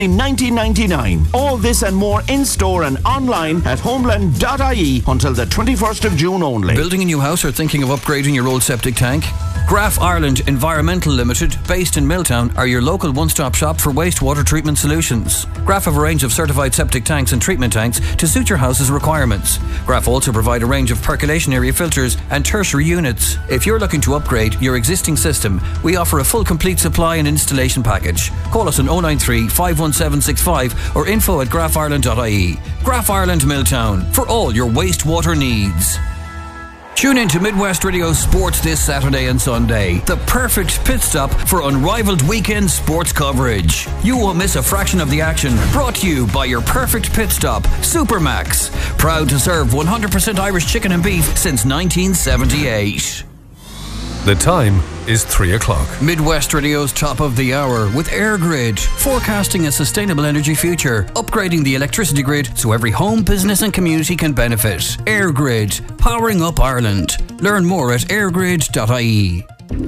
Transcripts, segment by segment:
in 1999. All this and more in-store and online at homeland.ie until the 21st of June only. Building a new house or thinking of upgrading your old septic tank? Graf Ireland Environmental Limited, based in Milltown, are your local one-stop shop for wastewater treatment solutions. Graf have a range of certified septic tanks and treatment tanks to suit your house's requirements. Graf also provide a range of percolation area filters and tertiary units. If you're looking to upgrade your existing system, we offer a full complete supply and installation package. Call us on 093 51765 or info@grafireland.ie. Graf Ireland Milltown, for all your wastewater needs. Tune in to Midwest Radio Sports this Saturday and Sunday. The perfect pit stop for unrivaled weekend sports coverage. You won't miss a fraction of the action. Brought to you by your perfect pit stop, Supermax. Proud to serve 100% Irish chicken and beef since 1978. The time is 3 o'clock. Midwest Radio's top of the hour with AirGrid, forecasting a sustainable energy future, upgrading the electricity grid so every home, business and community can benefit. AirGrid, powering up Ireland. Learn more at airgrid.ie.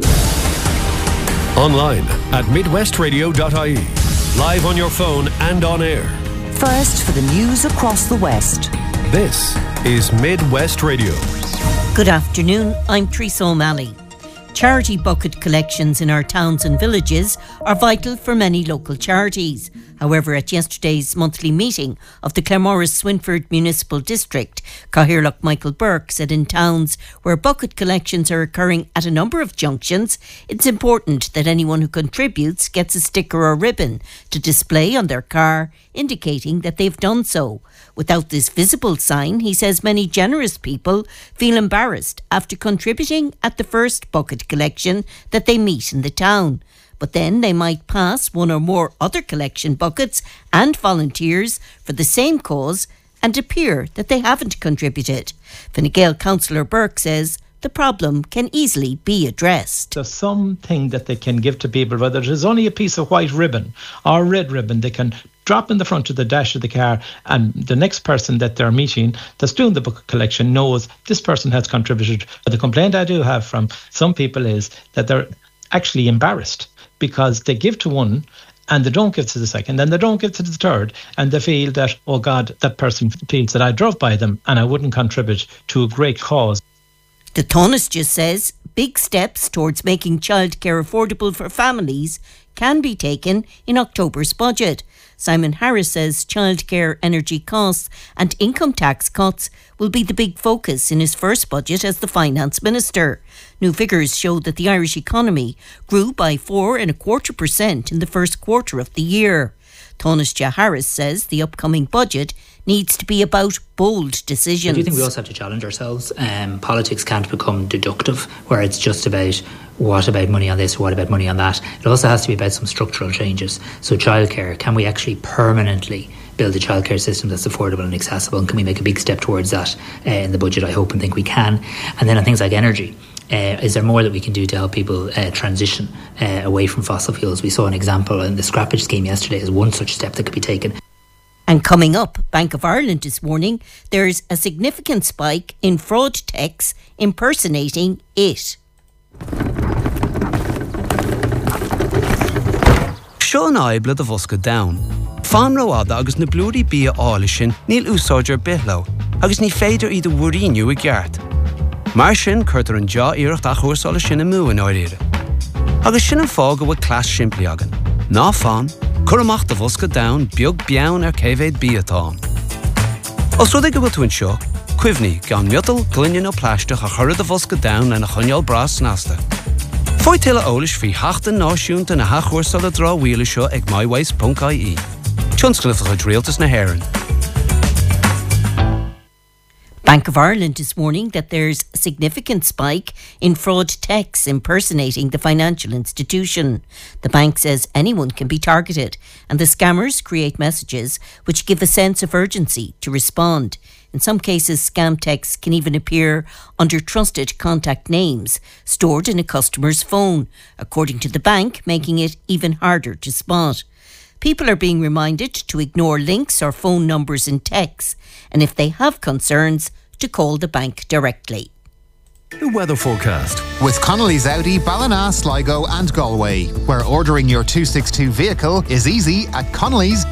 Online at midwestradio.ie. Live on your phone and on air. First for the news across the West. This is Midwest Radio. Good afternoon, I'm Teresa O'Malley. Charity bucket collections in our towns and villages are vital for many local charities. However, at yesterday's monthly meeting of the Claremorris-Swinford Municipal District, Cathaoirleach Michael Burke said in towns where bucket collections are occurring at a number of junctions, it's important that anyone who contributes gets a sticker or ribbon to display on their car, indicating that they've done so. Without this visible sign, he says many generous people feel embarrassed after contributing at the first bucket collection that they meet in the town. But then they might pass one or more other collection buckets and volunteers for the same cause and appear that they haven't contributed. Fine Gael Councillor Burke says the problem can easily be addressed. There's something that they can give to people, whether it is only a piece of white ribbon or red ribbon, they can drop in the front of the dash of the car, and the next person that they're meeting that's doing the book collection knows this person has contributed. But the complaint I do have from some people is that they're actually embarrassed because they give to one and they don't give to the second and they don't give to the third, and they feel that, oh God, that person feels that I drove by them and I wouldn't contribute to a great cause. The Tánaiste just says big steps towards making childcare affordable for families can be taken in October's budget. Simon Harris says childcare, energy costs and income tax cuts will be the big focus in his first budget as the Finance Minister. New figures show that the Irish economy grew by 4.25% in the first quarter of the year. Tánaiste Harris says the upcoming budget needs to be about bold decisions. I do think we also have to challenge ourselves. Politics can't become deductive, where it's just about what about money on this, what about money on that. It also has to be about some structural changes. So childcare, can we actually permanently build a childcare system that's affordable and accessible, and can we make a big step towards that in the budget? I hope and think we can. And then on things like energy, is there more that we can do to help people transition away from fossil fuels? We saw an example in the scrappage scheme yesterday as one such step that could be taken. And coming up, Bank of Ireland is warning there's a significant spike in fraud texts impersonating it. Sean Ibla the Vuska down. Fan roada agus na blúri bia ála sin níl úsáidir bithlo, agus ní féidir iad wuríniu a gceart. Mar sin chuirtar an já iirecht a chuirsála sin a múin áiríre. Agus sin an fág a bhfuil clas siimplí agan. Ná fan, churamach the Vuska down beag bean cévéid bíatán. Os rud ag go bhfuil túin seo, cuimhní gan miotal glinion ó pláisteach a chuir the Vuska down and a chuneal bras nasta. Foi tilla ólis fi hachtan náisiúnta na hachúrsala drá bhuíla seo ag myways.ie. Tionscliffe a dríaltas na Héireann. Bank of Ireland is warning that there's a significant spike in fraud texts impersonating the financial institution. The bank says anyone can be targeted, and the scammers create messages which give a sense of urgency to respond. In some cases, scam texts can even appear under trusted contact names stored in a customer's phone, according to the bank, making it even harder to spot. People are being reminded to ignore links or phone numbers in texts, and if they have concerns, to call the bank directly. The weather forecast. With Connolly's Audi, Ballina, Sligo and Galway, where ordering your 262 vehicle is easy at Connolly's